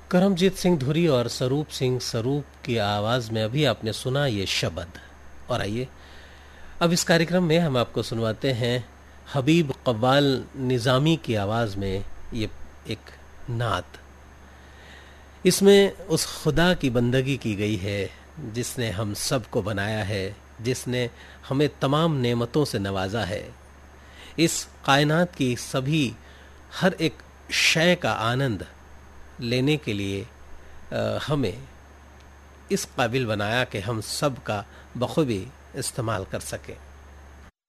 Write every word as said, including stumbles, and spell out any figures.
करमजीत सिंह धुरी और स्वरूप सिंह स्वरूप की आवाज़ में अभी आपने सुना ये शब्द। और आइए अब इस कार्यक्रम में हम आपको सुनवाते हैं हबीब कव्वाल निज़ामी की आवाज़ में ये एक नात। इसमें उस खुदा की बंदगी की गई है जिसने हम सब को बनाया है, जिसने हमें तमाम नेमतों से नवाजा है। इस कायनात की सभी हर एक शय का आनंद लेने के लिए आ, हमें इस काबिल बनाया कि हम सब का बखूबी इस्तेमाल कर सकें।